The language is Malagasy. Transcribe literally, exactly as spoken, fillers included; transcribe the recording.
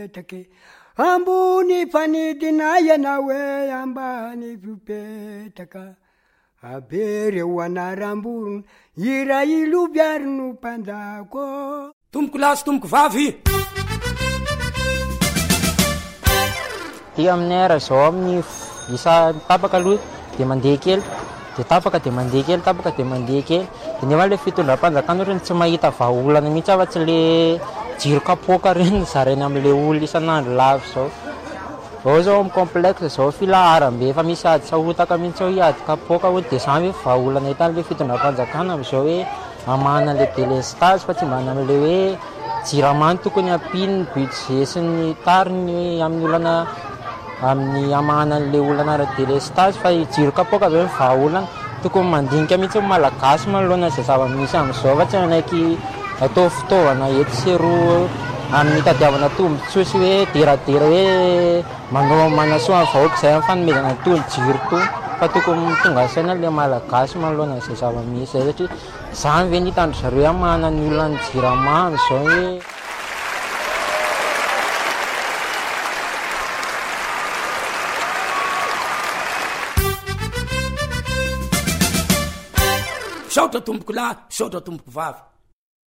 Take ambony fanidina ianao hoe ambany vipetaka abereo anaramborona ira ilobiary no mpanjako tomboko lasy tomboko vavy ty aminay ara zao amin'ny isa tapaka aloha de mandeha kely de tapaka de mandeha kely tapaka de mandeha kely de nefa le fitondram-panjakana reny tsy mahita vahaolana mihitsy afa-tsy le jiro kapoaka reny zarainy am'le olo isan'andro lavy zao ao zao amin'ny complexe zao filaharam-be efa misy ady sahotaka mihitsy ao hiady kapoaka ho de samy hoe vahaolana hitan'le fitondram-panjakana am'izao hoe amana le délestage fa tsy mbana am'le hoe jiramany tokony ampiny budget sy ny tariny amin'ny olana amin'ny amana an'le olana ara-délestage fa jiro kapoaka avy hoe vahaolana tokony mandinika mihitsy malagasy manoloana izay zava-misy am'izao fa tsy anaiky atao fitaovana ety seroa amin'ny tadiavana tombontsoa sy hoe deradera hoe manao manasoa vahoaka izay amin'ny fanomezana tony jiro tony fa tokony tonga saina le malagasy manoloana izay zava-misy zay satria zany ve nitandro zareo amana ny olona ny jiramamy zao hoe saotra tomboko lahy saotra tomboko vavy